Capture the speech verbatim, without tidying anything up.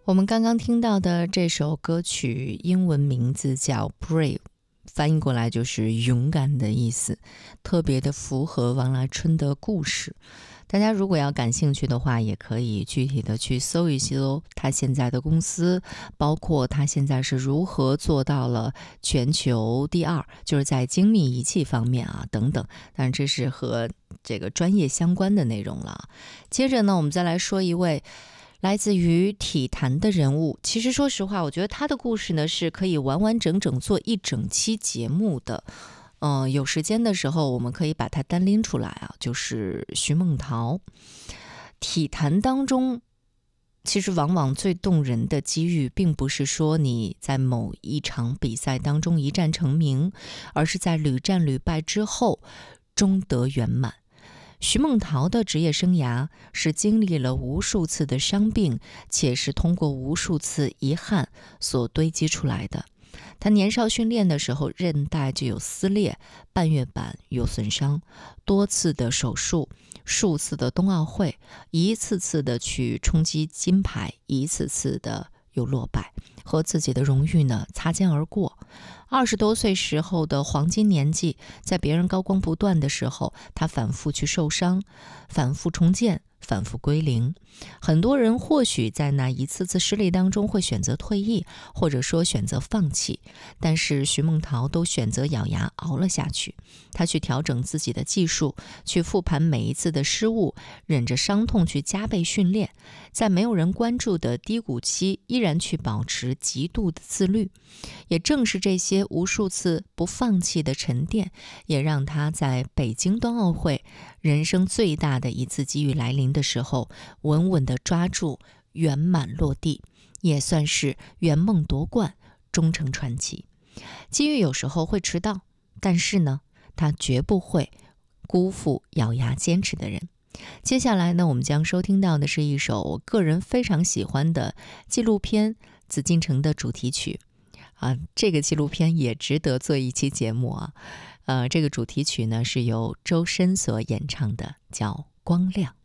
我们刚刚听到的这首歌曲英文名字叫 Brave， 翻译过来就是勇敢的意思，特别的符合王来春的故事。大家如果要感兴趣的话，也可以具体的去搜一搜他现在的公司，包括他现在是如何做到了全球第二，就是在精密仪器方面啊等等。当然这是和这个专业相关的内容了。接着呢，我们再来说一位来自于体坛的人物。其实说实话，我觉得他的故事呢是可以完完整整做一整期节目的。嗯、呃，有时间的时候我们可以把它单拎出来啊，就是徐梦桃。体坛当中其实往往最动人的机遇，并不是说你在某一场比赛当中一战成名，而是在屡战屡败之后终得圆满。徐梦桃的职业生涯是经历了无数次的伤病，且是通过无数次遗憾所堆积出来的。他年少训练的时候，韧带就有撕裂，半月板有损伤，多次的手术，数次的冬奥会，一次次的去冲击金牌，一次次的有落败，和自己的荣誉呢擦肩而过。二十多岁时候的黄金年纪，在别人高光不断的时候，他反复去受伤，反复重建，反复归零。很多人或许在那一次次失利当中会选择退役，或者说选择放弃，但是徐梦桃都选择咬牙熬了下去。他去调整自己的技术，去复盘每一次的失误，忍着伤痛去加倍训练，在没有人关注的低谷期依然去保持极度的自律。也正是这些无数次不放弃的沉淀，也让他在北京冬奥会人生最大的一次机遇来临的时候，稳稳地抓住，圆满落地，也算是圆梦夺冠，终成传奇。机遇有时候会迟到，但是呢，他绝不会辜负咬牙坚持的人。接下来呢，我们将收听到的是一首我个人非常喜欢的纪录片《紫禁城》的主题曲啊，这个纪录片也值得做一期节目啊。呃，这个主题曲呢是由周深所演唱的，叫《光亮》。